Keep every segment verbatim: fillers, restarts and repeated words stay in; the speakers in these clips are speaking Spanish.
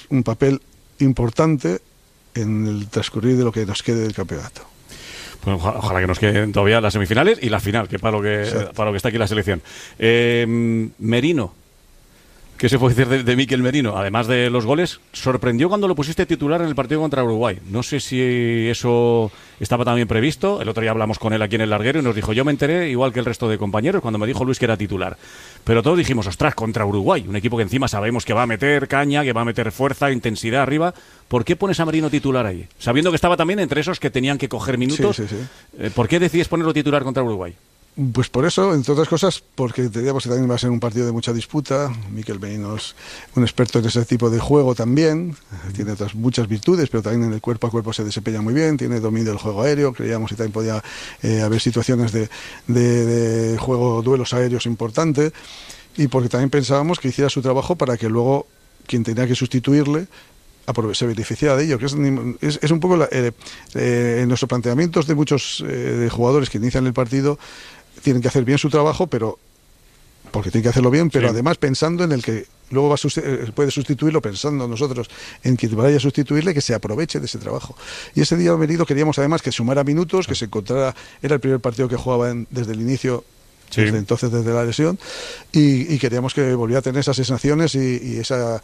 un papel importante en el transcurrir de lo que nos quede del campeonato. Bueno, ojalá, ojalá que nos queden todavía las semifinales y la final, que para lo que, sí. para lo que está aquí la selección. Eh, Merino. ¿Qué se puede decir de, de Mikel Merino? Además de los goles, sorprendió cuando lo pusiste titular en el partido contra Uruguay. No sé si eso estaba también previsto. El otro día hablamos con él aquí en el larguero y nos dijo, yo me enteré igual que el resto de compañeros cuando me dijo Luis que era titular. Pero todos dijimos, ostras, contra Uruguay, un equipo que encima sabemos que va a meter caña, que va a meter fuerza, intensidad arriba. ¿Por qué pones a Merino titular ahí? Sabiendo que estaba también entre esos que tenían que coger minutos. Sí, sí, sí. ¿Por qué decides ponerlo titular contra Uruguay? Pues por eso, entre otras cosas, porque entendíamos que también va a ser un partido de mucha disputa. Mikel Merino es un experto en ese tipo de juego también, tiene otras muchas virtudes, pero también en el cuerpo a cuerpo se desempeña muy bien, tiene dominio del juego aéreo, creíamos que también podía eh, haber situaciones de, de, de juego, duelos aéreos importantes, y porque también pensábamos que hiciera su trabajo para que luego quien tenía que sustituirle se beneficiara de ello, que es, es, es un poco la, eh, eh, en nuestros planteamientos de muchos eh, de jugadores que inician el partido. Tienen que hacer bien su trabajo, pero porque tienen que hacerlo bien, pero sí. además pensando en el que luego va a puede sustituirlo, pensando nosotros en que vaya a sustituirle, que se aproveche de ese trabajo. Y ese día venido queríamos además que sumara minutos, que se encontrara, era el primer partido que jugaba en, desde el inicio, sí. desde entonces, desde la lesión, y, y queríamos que volviera a tener esas sensaciones y, y esa,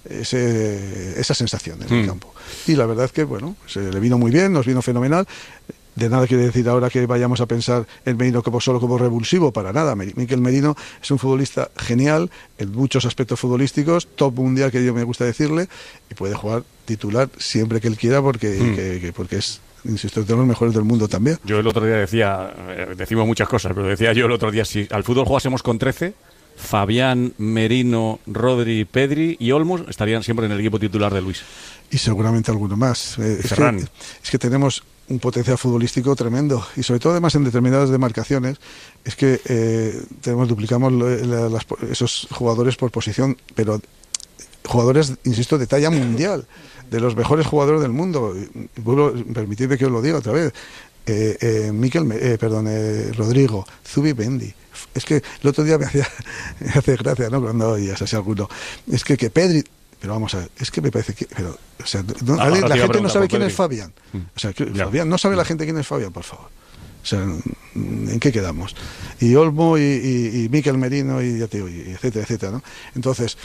ese, esa sensación en mm. el campo. Y la verdad es que, bueno, se le vino muy bien, nos vino fenomenal. De nada quiere decir ahora que vayamos a pensar en Merino como solo como revulsivo, para nada. Mikel Merino es un futbolista genial en muchos aspectos futbolísticos, top mundial, que yo me gusta decirle, y puede jugar titular siempre que él quiera porque, mm. que, que, porque es, insisto, de los mejores del mundo también. Yo el otro día decía, eh, decimos muchas cosas, pero decía yo el otro día, si al fútbol jugásemos con trece, Fabián, Merino, Rodri, Pedri y Olmos estarían siempre en el equipo titular de Luis. Y seguramente alguno más. Eh, es, que, es que tenemos un potencial futbolístico tremendo, y sobre todo además en determinadas demarcaciones es que eh, tenemos duplicamos la, las, esos jugadores por posición, pero jugadores, insisto, de talla mundial, de los mejores jugadores del mundo. Vuelvo, permitidme que os lo diga otra vez. eh, eh, Mikel, eh, perdón, eh, Rodrigo, Zubimendi. Es que el otro día me hacía me hace gracia, ¿no? Cuando oías así alguno. Es que que Pedri. Pero vamos a ver, es que me parece que... Pero, o sea, no, ah, la gente no sabe quién es Fabián. O sea, que, Fabián, no sabe la gente quién es Fabián, por favor. O sea, ¿en qué quedamos? Y Olmo y, y, y Mikel Merino y ya te digo, y etcétera, etcétera, ¿no? Entonces,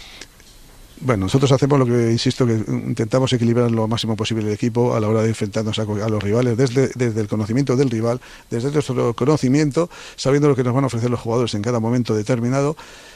bueno, nosotros hacemos lo que, insisto, que intentamos equilibrar lo máximo posible el equipo a la hora de enfrentarnos a, a los rivales, desde, desde el conocimiento del rival, desde nuestro conocimiento, sabiendo lo que nos van a ofrecer los jugadores en cada momento determinado.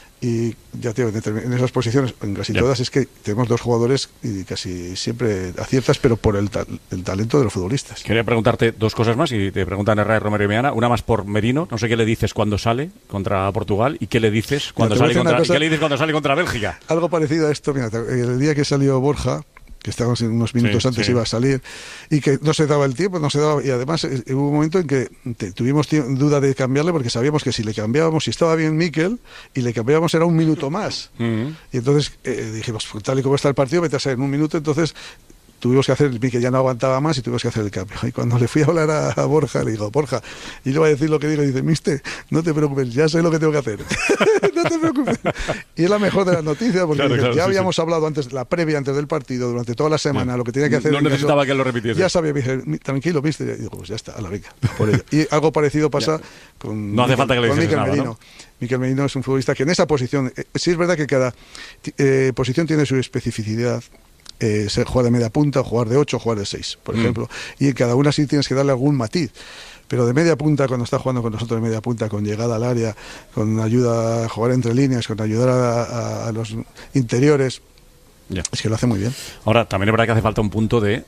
Y ya te digo, en esas posiciones, en casi yeah. todas, es que tenemos dos jugadores y casi siempre aciertas, pero por el, ta el talento de los futbolistas. Quería preguntarte dos cosas más, y te preguntan Herrera, Romero y Meana. Una más por Merino, no sé qué le dices cuando sale contra Portugal y qué le dices cuando, sale contra, cosa, ¿y qué le dices cuando sale contra Bélgica. Algo parecido a esto, mira, el día que salió Borja, que estábamos unos minutos sí, antes sí. iba a salir, y que no se daba el tiempo, no se daba, y además eh, hubo un momento en que te, tuvimos duda de cambiarle, porque sabíamos que si le cambiábamos, si estaba bien Mikel, y le cambiábamos era un minuto más. Uh-huh. Y entonces eh, dijimos, pues, tal y como está el partido, vete a ser en un minuto, entonces tuvimos que hacer, el Mikel ya no aguantaba más y tuvimos que hacer el cambio. Y cuando le fui a hablar a, a Borja, le digo, Borja, y le voy a decir lo que digo, y dice, mister, no te preocupes, ya sé lo que tengo que hacer. No te preocupes. Y es la mejor de las noticias, porque claro, claro, ya sí, habíamos sí. hablado antes, la previa antes del partido, durante toda la semana, sí. lo que tenía que hacer. No necesitaba caso, que lo repitiese. Ya sabía, me dije, tranquilo, mister. Y digo, pues ya está, a la venga, por ello. Y algo parecido pasa ya. con No hace Mikel, falta que le digas Mikel nada, Merino. ¿no? Mikel Merino es un futbolista que en esa posición, eh, sí es verdad que cada eh, posición tiene su especificidad. Eh, ser, jugar de media punta, jugar de ocho, jugar de seis, por mm. ejemplo, y en cada una sí tienes que darle algún matiz, pero de media punta, cuando está jugando con nosotros de media punta, con llegada al área, con ayuda a jugar entre líneas, con ayudar a, a, a los interiores, yeah. es que lo hace muy bien. Ahora, también es verdad que hace falta un punto de...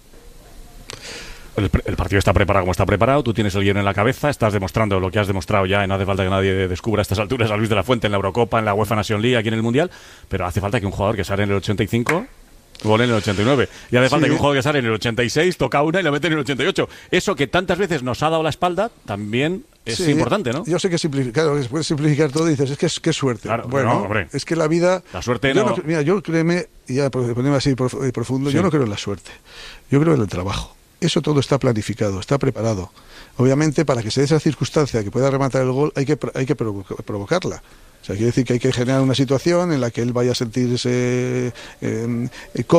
El, el partido está preparado como está preparado, tú tienes el guión en la cabeza, estás demostrando lo que has demostrado ya, y no hace falta que nadie descubra a estas alturas a Luis de la Fuente en la Eurocopa, en la UEFA Nation League, aquí en el Mundial, pero hace falta que un jugador que sale en el ochenta y cinco... gol en el ochenta y nueve. Y hace falta sí. que un jugador que sale en el ochenta y seis toca una y la mete en el ochenta y ocho. Eso que tantas veces nos ha dado la espalda también es sí. importante, ¿no? Yo sé que simplificar, claro, se puede simplificar todo y dices, es que es que suerte. Claro, bueno, no, hombre. Es que la vida... La suerte yo no... no... Mira, yo créeme, y ya ponerme así profundo, sí. yo no creo en la suerte. Yo creo en el trabajo. Eso todo está planificado, está preparado. Obviamente, para que se dé esa circunstancia que pueda rematar el gol, hay que, hay que provocarla. O sea, quiere decir que hay que generar una situación en la que él vaya a sentirse eh,